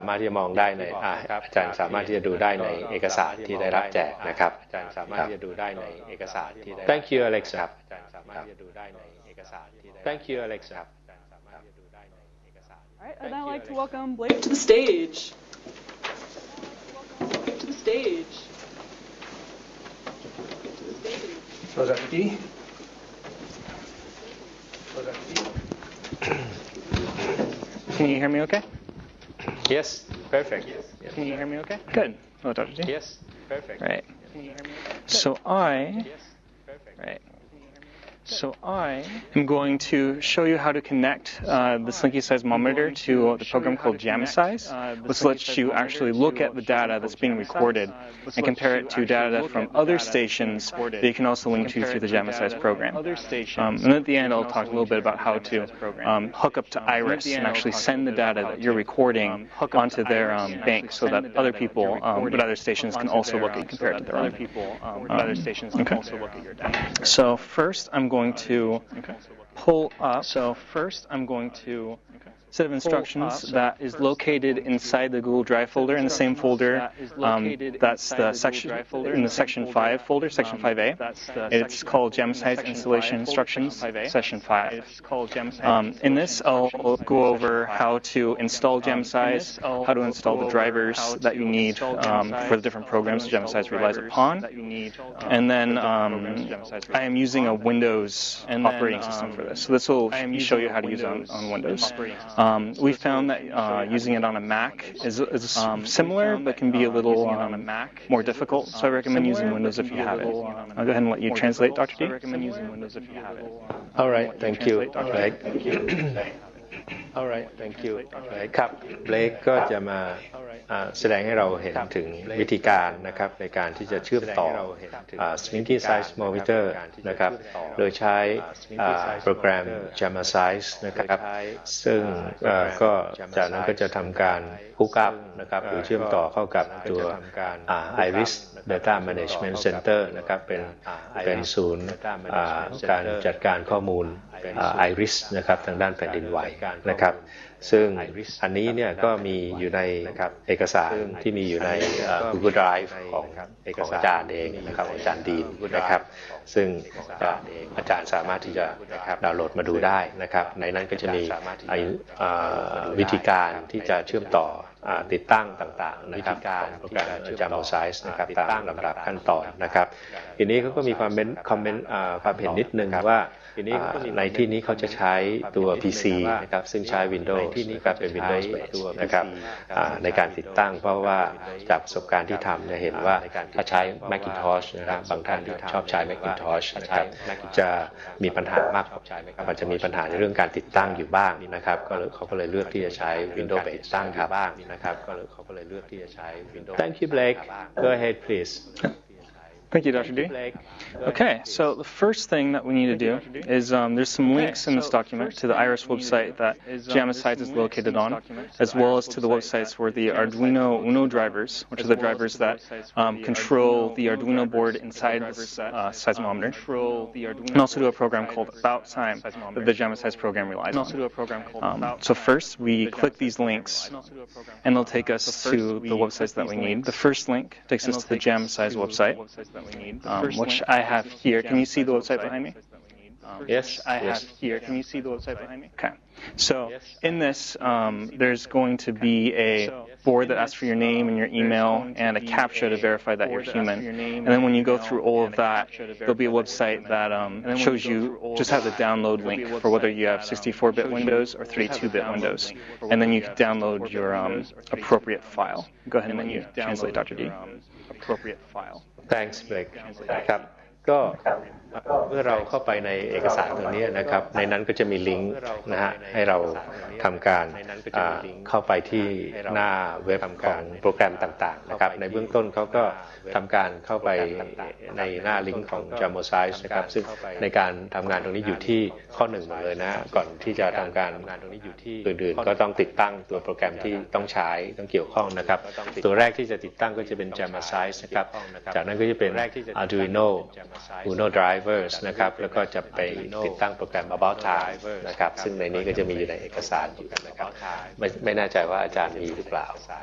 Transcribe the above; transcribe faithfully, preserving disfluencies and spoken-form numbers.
สามารถที่จะมองได้ในอาจารย์สามารถที่จะดูได้ในเอกสารที่ได้รับแจกนะครับอาจารย์สามารถที่จะดูได้ในเอกสารที่ได้ Thank you Alex ครับอาจารย์สามารถที่จะดูได้ในเอกสารที่ได้ Thank you Alex ครับอาจารย์สามารถที่จะดูได้ในเอกสาร All right, I'd now like to welcome Blake to the stage. To the stage. So is that D? So is that D? Can you hear me okay? Yes, perfect. Yes. Can you hear me okay? Good. Hello, Doctor D. Yes, perfect. Right. So I, Yes, perfect. right. So I am going to show you how to connect uh, the Slinky seismometer to the program called JAMSIZE, which lets you actually look at the data that's being recorded and compare it to data from other stations that you can also link to through the JAMSIZE program. Um, and at the end, I'll talk a little bit about how to um, hook up to IRIS and actually send the data that you're recording onto their um, bank so that other people um, with other stations can also look at compare it to their own. Um, okay. So first, I'm going to pull up. So first, I'm going to set of instructions that is located inside the Google Drive folder in the same folder. Um, that's the section in the section five folder, section five A. It's called JAMSIZE installation instructions, session five. Um, in this, I'll go over how to install JAMSIZE, how to install the drivers that you need um, for the different programs JAMSIZE relies upon, and then um, I am using a Windows operating system for this. So this will show you how to use it on, on Windows. Um, we found that uh, using it on a Mac is, is um, similar, but can be a little um, more difficult. So I recommend using Windows if you have it. I'll go ahead and let you translate, Doctor D. All right, thank you, Blake. All right, thank you. ครับ Blake ก็จะมาแสดงให้เราเห็นถึงวิธีการนะครับในการที่จะเชื่อมต่อ Slinky seismometer นะครับโดยใช้โปรแกรม JAMSIZE นะครับซึ่งก็จากนั้นก็จะทำการ hook up นะครับหรือเชื่อมต่อเข้ากับตัว IRIS Data Management Center นะครับเป็นเป็นศูนย์การจัดการข้อมูล IRIS นะครับทางด้านแผ่นดินไหวนะครับซึ่งอันนี้เนี่ยก็มีอยู่ในเอกสารที่มีอยู่ใน Google Drive ของของอาจารย์เองนะครับอาจารย์ดีนนะครับซึ่งอาจารย์สามารถที่จะดาวน์โหลดมาดูได้นะครับในนั้นก็จะมีวิธีการที่จะเชื่อมต่อติดตั้งต่างๆนะครับโปรแกรม JAMSIZE นะครับตามลำดับขั้นตอนนะครับทีนี้เขาก็มีความเป็นคอมเมนต์ความเห็นนิดนึงว่าในที่นี้เขาจะใช้ตัว พี ซี นะครับซึ่งใช้ Windows นะครับเป็น Windows Base นะครับในการติดตั้งเพราะว่าจากประสบการณ์ที่ทำเนี่ยเห็นว่าถ้าใช้ Macintosh นะครับบางท่านที่ชอบใช้ Macintosh นะครับจะมีปัญหามากอาจจะมีปัญหาในเรื่องการติดตั้งอยู่บ้างนะครับก็เขาก็เลยเลือกที่จะใช้ Windows Base ตั้งครับบ้างนะครับก็เลยเขาก็เลยเลือกที่จะใช้ Windows Thank you Blake Go ahead please Thank you, Doctor D. Okay, so the first thing that we need to do is um, there's some links in this document to the IRIS website that JAMSIZE is located on, as well as to the websites for the Arduino Uno drivers, which are the drivers that um, control the Arduino board inside this uh, seismometer, and also to a program called About Time that the JAMSIZE program relies on. Um, so first, we click these links, and they'll take us to the websites that we need. The first link takes us to the JAMSIZE website. Um, which I have here. Can you see the website behind me? Yes, I have yes. here. Can you see the website behind me? Okay. So in this, um, there's going to be a board that asks for your name and your email and a CAPTCHA to verify that you're human. And then when you go through all of that, there'll be a website that um, shows you, just has a download link for whether you have sixty-four bit Windows or thirty-two bit Windows. And then you can download your um, appropriate file. Go ahead and then you translate, Doctor D. Appropriate file. Thanks Blake ครับก็เมื่อเราเข้าไปในเอกสารตัวนี้นะครับในนั้นก็จะมีลิงก์นะฮะให้เราทำการเข้าไปที่หน้าเว็บของโปรแกรมต่างๆนะครับในเบื้องต้นเขาก็ทำการเข้าไปในหน้าลิงก์ของ JAMSIZE นะครับซึ่งในการทำงานตรงนี้อยู่ที่ข้อหนึ่งหมดเลยนะก่อนที่จะทำการอื่นๆก็ต้องติดตั้งตัวโปรแกรมที่ต้องใช้ต้องเกี่ยวข้องนะครับตัวแรกที่จะติดตั้งก็จะเป็น JAMSIZE นะครับจากนั้นก็จะเป็น Arduino Uno Drivers นะครับแล้วก็จะไปติดตั้งโปรแกรม About Time นะครับซึ่งในนี้ก็จะมีอยู่ในเอกสารอยู่นะครับไม่ไม่แน่ใจว่าอาจารย์มีหรือเปล่า